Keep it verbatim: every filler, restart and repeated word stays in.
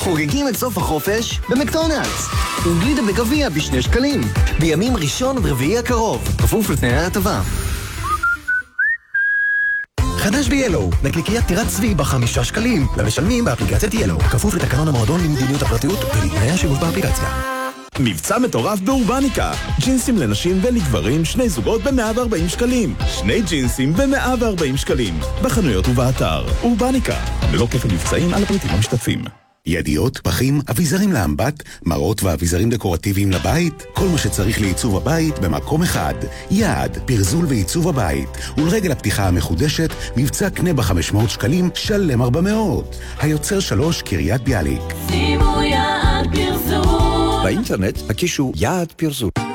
חוגגים את סוף החופש במקדונלדס. וגלידה בגביע בשני שקלים. בימים ראשון עד רביעי הקרוב. כפוף לתנאי ההטבה. חדש ב-ילו, נקניקיית טירת צבי בחמישה שקלים. למשלמים באפליקציית ילו. כפוף לתקנון המועדון למדיניות הפרטיות ולתנאי השימוש באפליקציה. מבצע מטורף באורבניקה. ג'ינסים לנשים ולגברים, שני זוגות ב-מאה וארבעים שקלים. שני ג'ינסים ב-מאה וארבעים שקלים. בחנויות ובאתר. אורבניקה. ללא כפל מבצעים על הפריטים המשתתפים. ידיות, פחים, אביזרים לאמבט, מראות ואביזרים דקורטיביים לבית, כל מה שצריך לעיצוב הבית במקום אחד. יעד, פרזול ועיצוב הבית. ולרגל הפתיחה המחודשת, מבצע קנה ב-חמש מאות שקלים, שלם ארבע מאות. היוצר שלוש, קריית ביאליק. שימו יעד פרזול. באינטרנט הקישו יעד פרזול.